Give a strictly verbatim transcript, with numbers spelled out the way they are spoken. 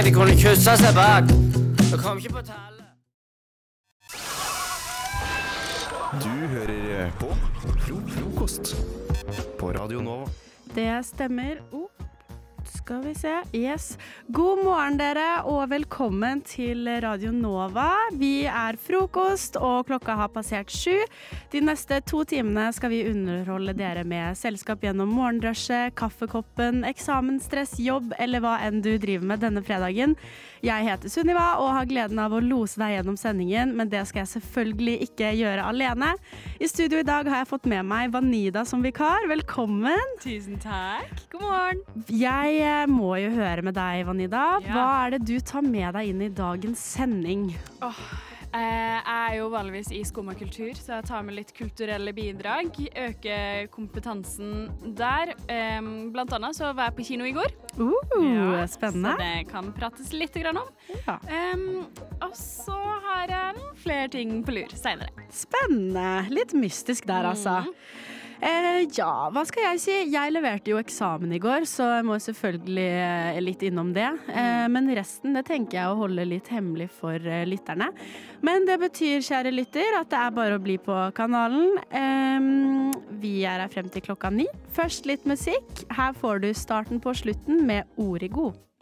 de kunne kysse seg bak. Det kom ikke på tale. Du hører på Fro Frokost på Radio Nova. Det stemmer. Oh, skal vi se. Yes. God morgen dere, og velkommen til Radio Nova. Vi er frokost, og klokka har passert sju. De neste to timene skal vi underholde dere med selskap gjennom morgendrøsje, kaffekoppen, eksamensstress, jobb, eller hva enn du driver med denne fredagen. Jeg heter Sunniva og har gleden av å lose deg gjennom sendingen, men det skal jeg selvfølgelig ikke gjøre alene. I studio i dag har jeg fått med meg Vanida som vikar. Velkommen! Tusen takk. God morgen. Jeg må jo høre med deg, Vanida. Ja. Hva er det du tar med deg inn i dagens sending? Oh, jeg er jo vanligvis i skum og kultur, så jeg tar med litt kulturelle bidrag. Øker kompetansen der. Blant annet så var jeg på kino i går. Uh, Ja, spennende. Så det kan prates litt grann om. Ja. Um, og så har jeg noen flere ting på lur senere. Spennende. Litt mystisk der, altså. Eh, ja, hva skal jeg si? Jeg leverte jo eksamen i går, så jeg må selvfølgelig eh, litt innom det. Eh, men resten, det tenker jeg å holde litt hemmelig for eh, lytterne. Men det betyr, kjære lytter, at det er bare å bli på kanalen. Eh, vi er her frem til klokka ni. Først litt musikk. Her får du starten på slutten med Origo.